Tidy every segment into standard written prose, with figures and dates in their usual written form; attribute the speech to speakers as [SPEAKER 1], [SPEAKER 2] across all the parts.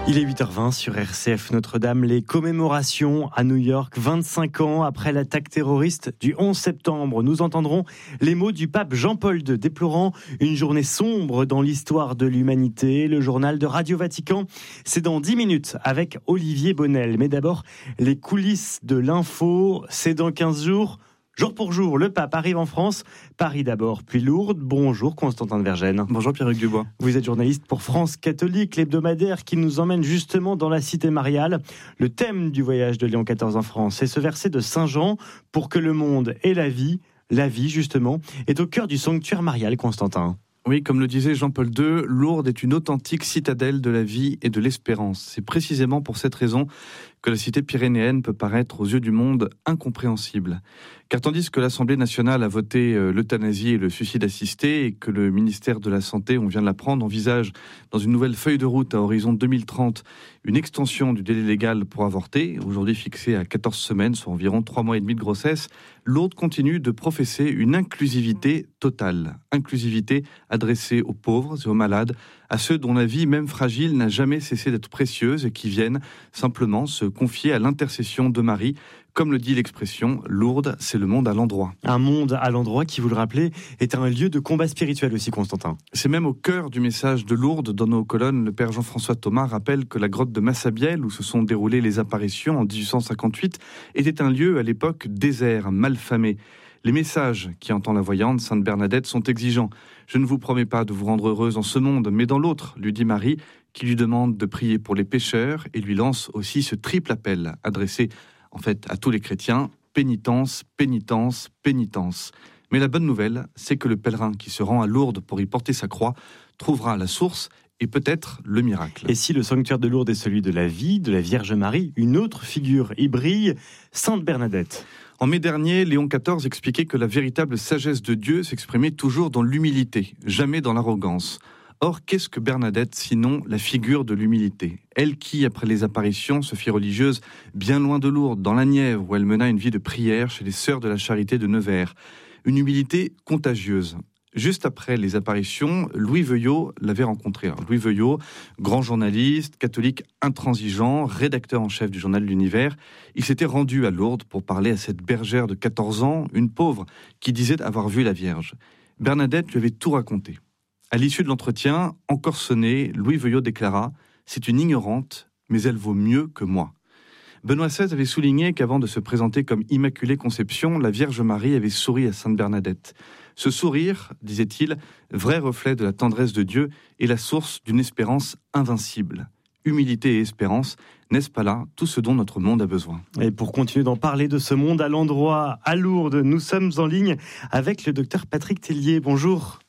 [SPEAKER 1] Il est 8h20 sur RCF Notre-Dame. Les commémorations à New York, 25 ans après l'attaque terroriste du 11 septembre. Nous entendrons les mots du pape Jean-Paul II déplorant une journée sombre dans l'histoire de l'humanité. Le journal de Radio Vatican, c'est dans 10 minutes avec Olivier Bonnel. Mais d'abord, les coulisses de l'info, c'est dans 15 jours. Jour pour jour, le pape arrive en France. Paris d'abord, puis Lourdes. Bonjour Constantin de Vergennes.
[SPEAKER 2] Bonjour Pierre-Hugues Dubois.
[SPEAKER 1] Vous êtes journaliste pour France Catholique, l'hebdomadaire qui nous emmène justement dans la cité mariale. Le thème du voyage de Léon XIV en France, c'est ce verset de Saint Jean, pour que le monde ait la vie justement, est au cœur du sanctuaire marial, Constantin.
[SPEAKER 2] Oui, comme le disait Jean-Paul II, Lourdes est une authentique citadelle de la vie et de l'espérance. C'est précisément pour cette raison que la cité pyrénéenne peut paraître aux yeux du monde incompréhensible. Car tandis que l'Assemblée nationale a voté l'euthanasie et le suicide assisté, et que le ministère de la Santé, on vient de l'apprendre, envisage dans une nouvelle feuille de route à horizon 2030 une extension du délai légal pour avorter, aujourd'hui fixé à 14 semaines, soit environ 3 mois et demi de grossesse, Lourdes continue de professer une inclusivité totale. Inclusivité adressée aux pauvres et aux malades, à ceux dont la vie, même fragile, n'a jamais cessé d'être précieuse et qui viennent simplement se confier à l'intercession de Marie. Comme le dit l'expression, Lourdes, c'est le monde à l'endroit.
[SPEAKER 1] Un monde à l'endroit qui, vous le rappelez, est un lieu de combat spirituel aussi, Constantin.
[SPEAKER 2] C'est même au cœur du message de Lourdes. Dans nos colonnes, le père Jean-François Thomas rappelle que la grotte de Massabielle, où se sont déroulées les apparitions en 1858, était un lieu à l'époque désert, malfamé. Les messages qui entend la voyante, Sainte Bernadette, sont exigeants. Je ne vous promets pas de vous rendre heureuse en ce monde, mais dans l'autre, lui dit Marie, qui lui demande de prier pour les pécheurs et lui lance aussi ce triple appel, adressé en fait à tous les chrétiens, pénitence, pénitence, pénitence. Mais la bonne nouvelle, c'est que le pèlerin qui se rend à Lourdes pour y porter sa croix trouvera la source et peut-être le miracle.
[SPEAKER 1] Et si le sanctuaire de Lourdes est celui de la vie, de la Vierge Marie, une autre figure y brille, Sainte Bernadette.
[SPEAKER 2] En mai dernier, Léon XIV expliquait que la véritable sagesse de Dieu s'exprimait toujours dans l'humilité, jamais dans l'arrogance. Or, qu'est-ce que Bernadette, sinon la figure de l'humilité ? Elle qui, après les apparitions, se fit religieuse bien loin de Lourdes, dans la Nièvre, où elle mena une vie de prière chez les Sœurs de la Charité de Nevers. Une humilité contagieuse. Juste après les apparitions, Louis Veuillot l'avait rencontré. Alors, Louis Veuillot, grand journaliste, catholique intransigeant, rédacteur en chef du journal L'Univers, il s'était rendu à Lourdes pour parler à cette bergère de 14 ans, une pauvre, qui disait avoir vu la Vierge. Bernadette lui avait tout raconté. À l'issue de l'entretien, encore sonné, Louis Veuillot déclara « C'est une ignorante, mais elle vaut mieux que moi ». Benoît XVI avait souligné qu'avant de se présenter comme Immaculée Conception, la Vierge Marie avait souri à Sainte Bernadette. Ce sourire, disait-il, vrai reflet de la tendresse de Dieu, est la source d'une espérance invincible. Humilité et espérance, n'est-ce pas là tout ce dont notre monde a besoin ?
[SPEAKER 1] Et pour continuer d'en parler de ce monde à l'endroit, à Lourdes, nous sommes en ligne avec le docteur Patrick Tellier. Bonjour.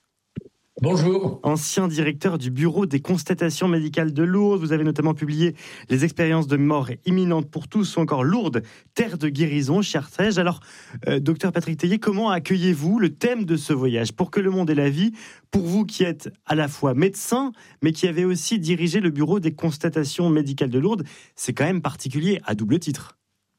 [SPEAKER 3] Bonjour.
[SPEAKER 1] Ancien directeur du bureau des constatations médicales de Lourdes, vous avez notamment publié Les expériences de mort imminente pour tous, ou encore Lourdes, terre de guérison, chez Artege. Alors, docteur Patrick Tellier, comment accueillez-vous le thème de ce voyage ? Pour que le monde ait la vie, pour vous qui êtes à la fois médecin, mais qui avez aussi dirigé le bureau des constatations médicales de Lourdes, c'est quand même particulier à double titre.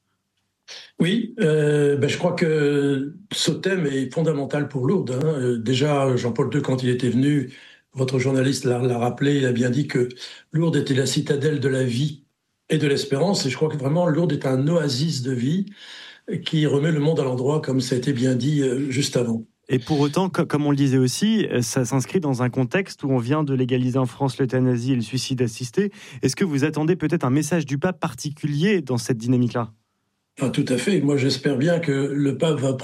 [SPEAKER 3] Oui, je crois que ce thème est fondamental pour Lourdes. Déjà, Jean-Paul II, quand il était venu, votre journaliste l'a rappelé, il a bien dit que Lourdes était la citadelle de la vie et de l'espérance. Et je crois que vraiment, Lourdes est un oasis de vie qui remet le monde à l'endroit, comme ça a été bien dit juste avant.
[SPEAKER 1] Et pour autant, comme on le disait aussi, ça s'inscrit dans un contexte où on vient de légaliser en France l'euthanasie et le suicide assisté. Est-ce que vous attendez peut-être un message du pape particulier dans cette dynamique-là ?
[SPEAKER 3] Ah, tout à fait. Moi, j'espère bien que le pape va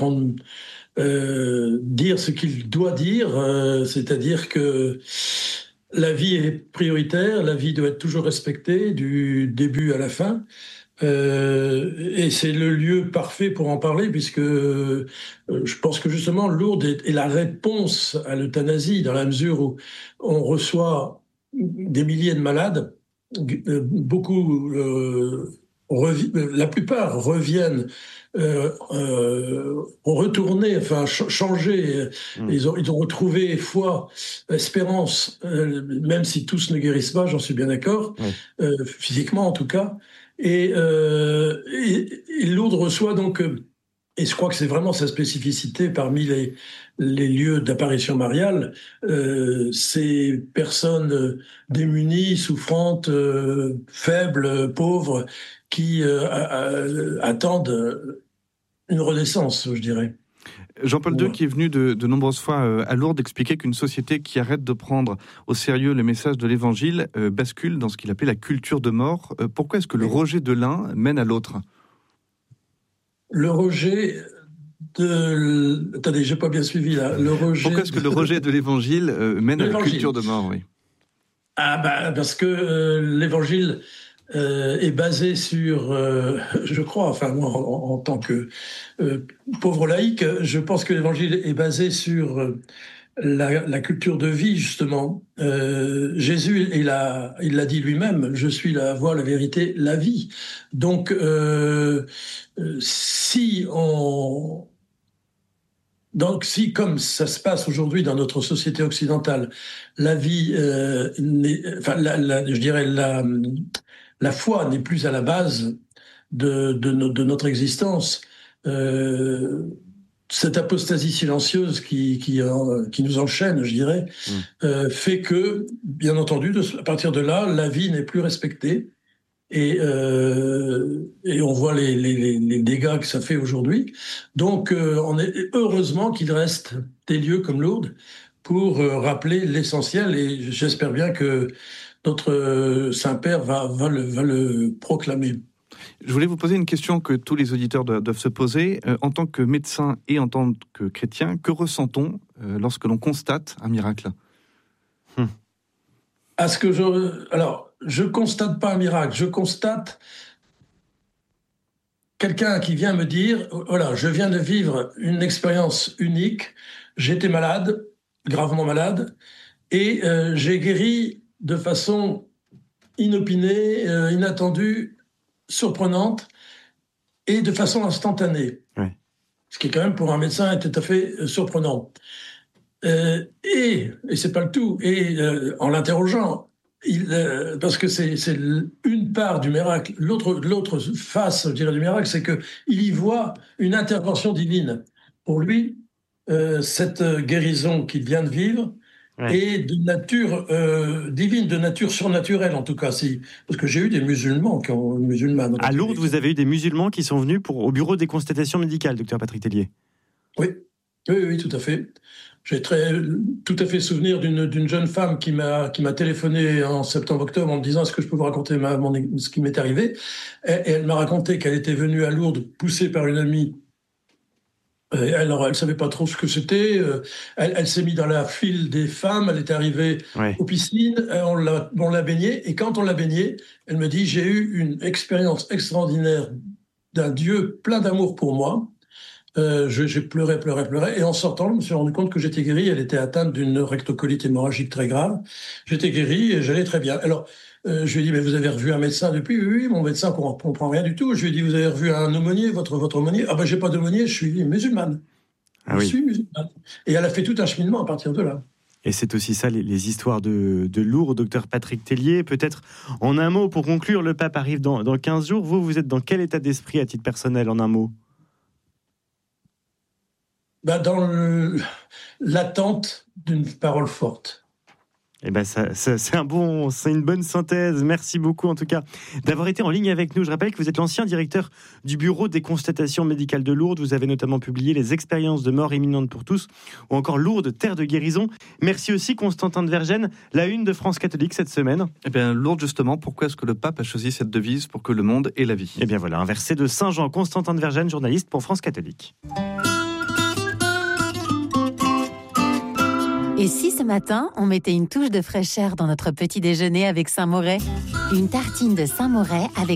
[SPEAKER 3] dire ce qu'il doit dire, c'est-à-dire que la vie est prioritaire, la vie doit être toujours respectée du début à la fin. Et c'est le lieu parfait pour en parler, puisque je pense que justement Lourdes est la réponse à l'euthanasie, dans la mesure où on reçoit des milliers de malades, beaucoup... la plupart reviennent, ont retourné, changé. Ils ont retrouvé foi, espérance, même si tous ne guérissent pas, j'en suis bien d'accord, physiquement en tout cas. Et Lourdes reçoit donc et je crois que c'est vraiment sa spécificité parmi les lieux d'apparition mariale, ces personnes démunies, souffrantes, faibles, pauvres, qui attendent une renaissance, je dirais.
[SPEAKER 2] Jean-Paul II, qui est venu de nombreuses fois à Lourdes, expliquait qu'une société qui arrête de prendre au sérieux le message de l'Évangile bascule dans ce qu'il appelait la culture de mort. Pourquoi est-ce que le rejet de l'un mène à l'autre ?
[SPEAKER 3] Le rejet de... Attendez, j'ai pas bien suivi là.
[SPEAKER 2] Pourquoi est-ce que le rejet de l'Évangile mène à la culture de mort, oui.
[SPEAKER 3] Parce que l'Évangile est basé sur, je crois, enfin moi en tant que pauvre laïc, je pense que l'Évangile est basé sur la culture de vie, justement. Jésus, il l'a dit lui-même, je suis la voie, la vérité, la vie. Donc, si, comme ça se passe aujourd'hui dans notre société occidentale, la vie, je dirais, la foi n'est plus à la base de notre existence. Cette apostasie silencieuse qui nous enchaîne, je dirais, fait que, bien entendu, à partir de là, la vie n'est plus respectée. Et on voit les dégâts que ça fait aujourd'hui. Donc, heureusement qu'il reste des lieux comme Lourdes pour rappeler l'essentiel. Et j'espère bien que notre Saint-Père va le proclamer.
[SPEAKER 2] Je voulais vous poser une question que tous les auditeurs doivent se poser. En tant que médecin et en tant que chrétien, que ressent-on lorsque l'on constate un miracle ?
[SPEAKER 3] Alors, je constate pas un miracle, je constate quelqu'un qui vient me dire, voilà, je viens de vivre une expérience unique, j'étais malade, gravement malade, et j'ai guéri de façon inopinée, inattendue, surprenante, et de façon instantanée. Ouais. Ce qui, quand même, pour un médecin, est tout à fait surprenant. Et c'est pas le tout, en l'interrogeant, parce que c'est une part du miracle. L'autre face, je dirais, du miracle, c'est qu'il y voit une intervention divine. Pour lui, cette guérison qu'il vient de vivre est de nature divine, de nature surnaturelle, en tout cas. Parce que j'ai eu des musulmans musulmanes.
[SPEAKER 1] À Lourdes, vous avez eu des musulmans qui sont venus au bureau des constatations médicales, docteur Patrick Tellier.
[SPEAKER 3] Oui, tout à fait. J'ai tout à fait souvenir d'une jeune femme qui m'a téléphoné en septembre-octobre en me disant « Est-ce que je peux vous raconter ce qui m'est arrivé ?» Et elle m'a raconté qu'elle était venue à Lourdes poussée par une amie. Alors, elle savait pas trop ce que c'était. Elle s'est mise dans la file des femmes. Elle est arrivée aux piscines. On l'a baignée. Et quand on l'a baignée, elle me dit « J'ai eu une expérience extraordinaire d'un Dieu plein d'amour pour moi. » J'ai pleuré. Et en sortant, je me suis rendu compte que j'étais guéri. Elle était atteinte d'une rectocolite hémorragique très grave. J'étais guéri et j'allais très bien. Alors, je lui ai dit, mais vous avez revu un médecin depuis ? Oui, mon médecin ne comprend rien du tout. Je lui ai dit, vous avez revu un aumônier, votre aumônier ? Ah j'ai pas d'aumônier, je suis musulmane. Je suis musulmane. Et elle a fait tout un cheminement à partir de là.
[SPEAKER 1] Et c'est aussi ça, les histoires de Lourdes, docteur Patrick Tellier. Peut-être en un mot, pour conclure, le pape arrive dans 15 jours. Vous êtes dans quel état d'esprit à titre personnel, en un mot ?
[SPEAKER 3] Dans l'attente d'une parole forte.
[SPEAKER 1] C'est une bonne synthèse. Merci beaucoup, en tout cas, d'avoir été en ligne avec nous. Je rappelle que vous êtes l'ancien directeur du bureau des constatations médicales de Lourdes. Vous avez notamment publié Les expériences de mort imminente pour tous, ou encore Lourdes, terre de guérison. Merci aussi, Constantin de Vergennes, la une de France Catholique cette semaine.
[SPEAKER 2] Lourdes, justement, pourquoi est-ce que le pape a choisi cette devise pour que le monde ait la vie ?
[SPEAKER 1] Voilà, un verset de Saint Jean. Constantin de Vergennes, journaliste pour France Catholique.
[SPEAKER 4] Et si ce matin, on mettait une touche de fraîcheur dans notre petit déjeuner avec Saint-Moret ? Une tartine de Saint-Moret avec